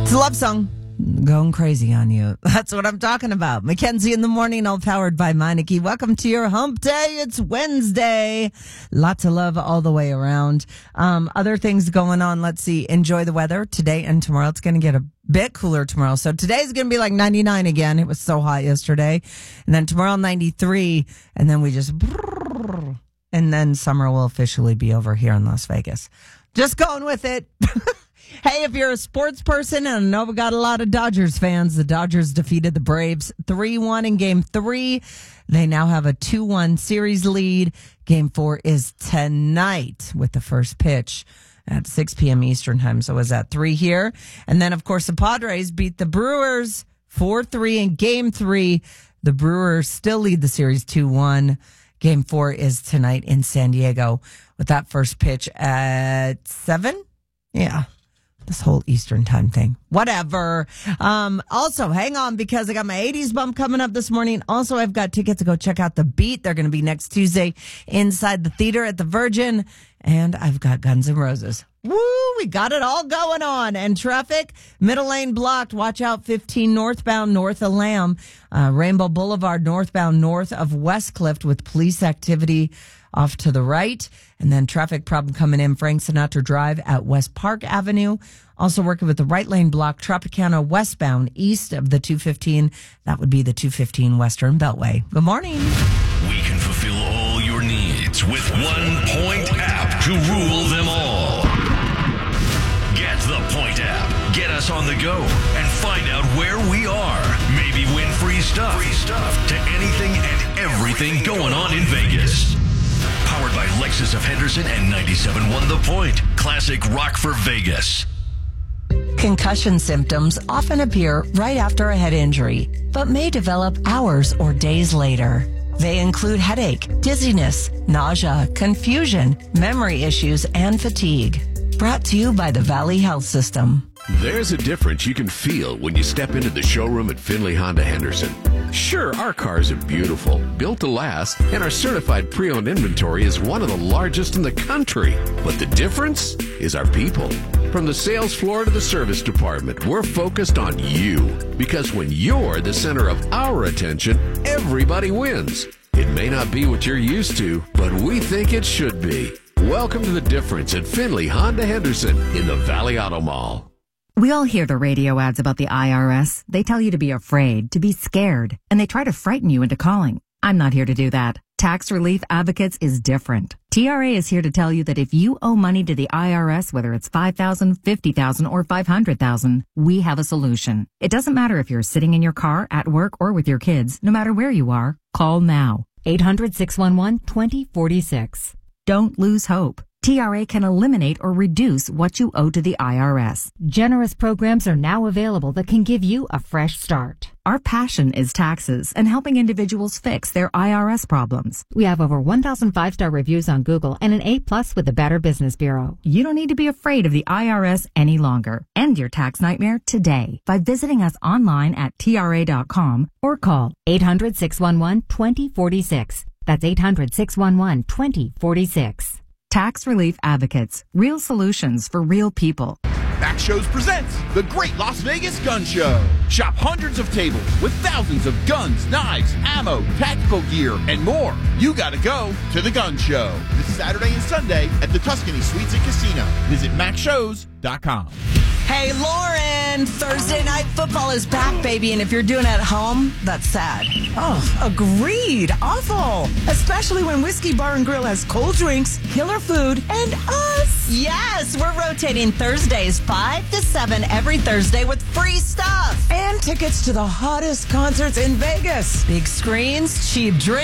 It's a love song. Going crazy on you. That's what I'm talking about. Mackenzie in the morning, all powered by Meineke. Welcome to your hump day. It's Wednesday. Lots of love all the way around. Other things going on. Let's see. Enjoy the weather today and tomorrow. It's going to get a bit cooler tomorrow. So today's going to be like 99 again. It was so hot yesterday. And then tomorrow 93. And then and then summer will officially be over here in Las Vegas. Just going with it. Hey, if you're a sports person, and I know we got a lot of Dodgers fans, the Dodgers defeated the Braves 3-1 in Game 3. They now have a 2-1 series lead. Game 4 is tonight with the first pitch at 6 p.m. Eastern time. So is that 3 here? And then, of course, the Padres beat the Brewers 4-3 in Game 3. The Brewers still lead the series 2-1. Game 4 is tonight in San Diego with that first pitch at 7. Yeah. This whole Eastern time thing. Whatever. Also, hang on because I got my 80s bump coming up this morning. Also, I've got tickets to go check out The Beat. They're going to be next Tuesday inside the theater at the Virgin. And I've got Guns N' Roses. Woo! We got it all going on. And traffic, middle lane blocked. Watch out, 15 northbound north of Lamb. Rainbow Boulevard northbound north of Westcliff with police activity off to the right. And then traffic problem coming in Frank Sinatra Drive at West Park Avenue. Also working with the right lane block, Tropicana westbound east of the 215. That would be the 215 Western Beltway. Good morning. We can fulfill all your needs with 1 Point app to rule them all. Get the Point app. Get us on the go and find out where we are. Maybe win free stuff to anything and everything going on in Vegas. Powered by Lexus of Henderson and 97.1 The Point. Classic rock for Vegas. Concussion symptoms often appear right after a head injury, but may develop hours or days later. They include headache, dizziness, nausea, confusion, memory issues, and fatigue. Brought to you by the Valley Health System. There's a difference you can feel when you step into the showroom at Finley Honda Henderson. Sure, our cars are beautiful, built to last, and our certified pre-owned inventory is one of the largest in the country. But the difference is our people. From the sales floor to the service department, we're focused on you. Because when you're the center of our attention, everybody wins. It may not be what you're used to, but we think it should be. Welcome to the difference at Finley Honda Henderson in the Valley Auto Mall. We all hear the radio ads about the IRS. They tell you to be afraid, to be scared, and they try to frighten you into calling. I'm not here to do that. Tax Relief Advocates is different. TRA is here to tell you that if you owe money to the IRS, whether it's $5,000, $50,000, or $500,000, we have a solution. It doesn't matter if you're sitting in your car, at work, or with your kids. No matter where you are, call now. 800-611-2046. Don't lose hope. TRA can eliminate or reduce what you owe to the IRS. Generous programs are now available that can give you a fresh start. Our passion is taxes and helping individuals fix their IRS problems. We have over 1,000 5-star reviews on Google and an A+ with the Better Business Bureau. You don't need to be afraid of the IRS any longer. End your tax nightmare today by visiting us online at TRA.com or call 800-611-2046. That's 800-611-2046. Tax Relief Advocates. Real solutions for real people. Mac Shows presents the Great Las Vegas Gun Show. Shop hundreds of tables with thousands of guns, knives, ammo, tactical gear, and more. You gotta go to the Gun Show this Saturday and Sunday at the Tuscany Suites and Casino. Visit MacShows.com. Hey, Lauren, Thursday night football is back, baby. And if you're doing it at home, that's sad. Oh, agreed. Awful. Especially when Whiskey Bar and Grill has cold drinks, killer food, and us. Yes, we're rotating Thursdays 5 to 7 every Thursday with free stuff. And tickets to the hottest concerts in Vegas. Big screens, cheap drinks.